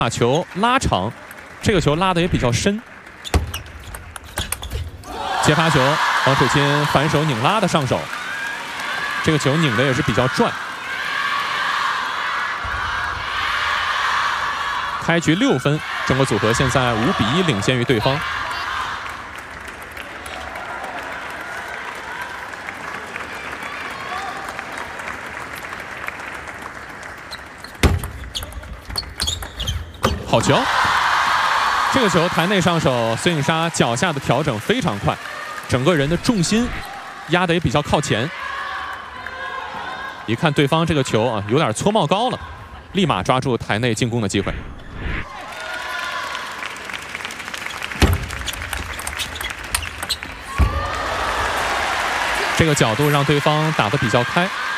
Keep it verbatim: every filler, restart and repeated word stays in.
把球拉长，这个球拉的也比较深。接发球，王楚钦反手拧拉的上手，这个球拧的也是比较转。开局六分，中国组合现在五比一领先于对方。 好球！这个球台内上手，孙颖莎脚下的调整非常快，整个人的重心压得也比较靠前。一看对方这个球啊，有点搓帽高了，立马抓住台内进攻的机会。这个角度让对方打得比较开。